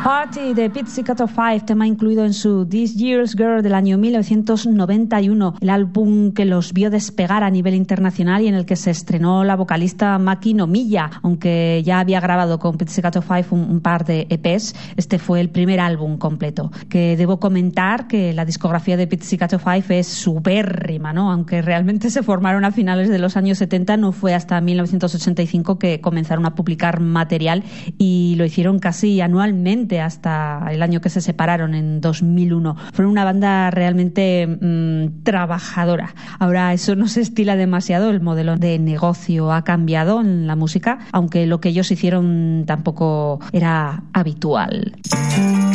Party de Pizzicato 5, tema incluido en su This Year's Girl del año 1991, el álbum que los vio despegar a nivel internacional y en el que se estrenó la vocalista Maki Nomiya. Aunque ya había grabado con Pizzicato 5 un par de EPs, este fue el primer álbum completo. Que debo comentar que la discografía de Pizzicato 5 es supérrima, ¿no? Aunque realmente se formaron a finales de los años 70, no fue hasta 1985 que comenzaron a publicar material y lo hicieron casi anualmente hasta el año que se separaron en 2001. Fueron una banda realmente trabajadora. Ahora eso no se estila demasiado, el modelo de negocio ha cambiado en la música, aunque lo que ellos hicieron tampoco era habitual.